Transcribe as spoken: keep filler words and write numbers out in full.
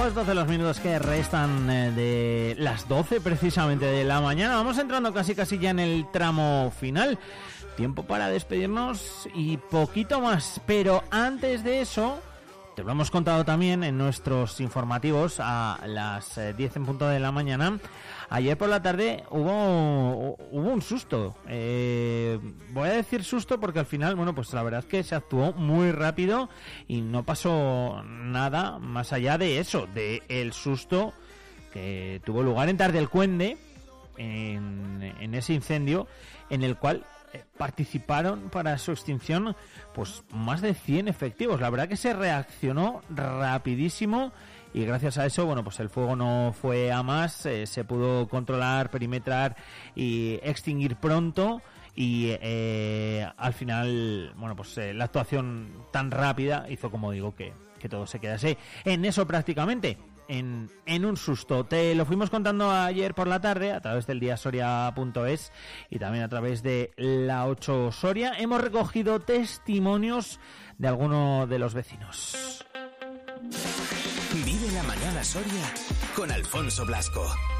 Pues doce los minutos que restan de las doce precisamente de la mañana. Vamos entrando casi casi ya en el tramo final. Tiempo para despedirnos y poquito más. Pero antes de eso, te lo hemos contado también en nuestros informativos a las diez en punto de la mañana. Ayer por la tarde hubo hubo un susto. Eh, voy a decir susto porque al final, bueno, pues la verdad es que se actuó muy rápido y no pasó nada más allá de eso, de el susto que tuvo lugar en Tardelcuende, en, en ese incendio en el cual participaron para su extinción pues más de cien efectivos. La verdad que se reaccionó rapidísimo y gracias a eso, bueno, pues el fuego no fue a más, eh, se pudo controlar, perimetrar y extinguir pronto y eh, al final, bueno, pues eh, la actuación tan rápida hizo, como digo, que, que todo se quedase en eso prácticamente. En, en un susto. Te lo fuimos contando ayer por la tarde a través del día soria punto es y también a través de la ocho Soria. Hemos recogido testimonios de algunos de los vecinos. Vive la mañana Soria con Alfonso Blasco.